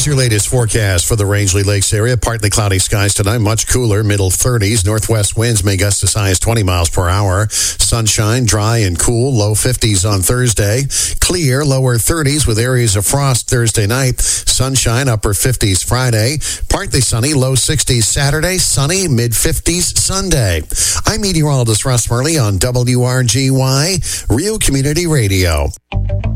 your latest forecast for the Rangeley Lakes area. Partly cloudy skies tonight, much cooler, middle 30s. Northwest winds may gust as high as 20 miles per hour. Sunshine, dry and cool, low 50s on Thursday. Clear, lower 30s with areas of frost Thursday night. Sunshine, upper 50s Friday. Partly sunny, low 60s Saturday. Sunny, mid 50s Sunday. I'm meteorologist Russ Murley on WRGY, Real Community Radio.